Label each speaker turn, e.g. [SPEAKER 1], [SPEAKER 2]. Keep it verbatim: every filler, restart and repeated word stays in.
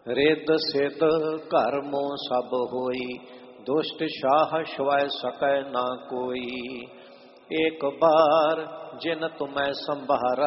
[SPEAKER 1] ਰਿੱਧ ਸਿੱਧ ਘਰ ਮੋਹ ਸਭ ਹੋਈ, ਦੁਸ਼ਟ ਸ਼ਾਹ ਛੁਆਇ ਸਕੈ ਨਾ ਕੋਈ। ਏਕ ਬਾਰ ਜਿਨ ਤੁਮੈ ਸੰਭਾਰਾ,